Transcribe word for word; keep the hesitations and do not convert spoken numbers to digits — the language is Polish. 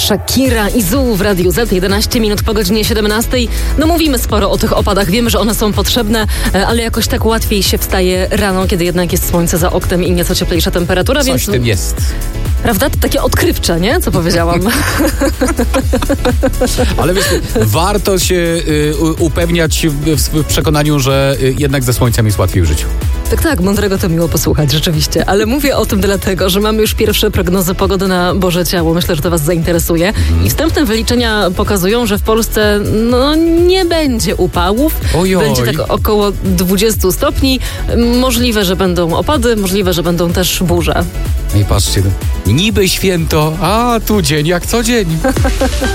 Shakira i Zoo w Radiu Z, jedenaście minut po godzinie siedemnastej. No mówimy sporo o tych opadach, wiemy, że one są potrzebne, ale jakoś tak łatwiej się wstaje rano, kiedy jednak jest słońce za oknem i nieco cieplejsza temperatura. Coś więc... w tym jest. Prawda? To takie odkrywcze, nie? Co powiedziałam. Ale wiesz, warto się y, upewniać w, w przekonaniu, że y, jednak ze słońcem jest łatwiej w życiu. Tak, tak, mądrego to miło posłuchać, rzeczywiście. Ale mówię o tym dlatego, że mamy już pierwsze prognozy pogody na Boże Ciało. Myślę, że to was zainteresuje. I wstępne wyliczenia pokazują, że w Polsce no, nie będzie upałów. Ojoj. Będzie tak około dwadzieścia stopni. Możliwe, że będą opady, możliwe, że będą też burze. I patrzcie, niby święto, a tu dzień jak co dzień.